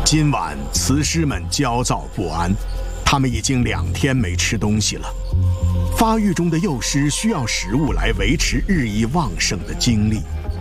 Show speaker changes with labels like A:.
A: 今晚雌狮们焦躁不安，它们已经2天没吃东西了。发育中的幼狮需要食物来维持日益旺盛的精力。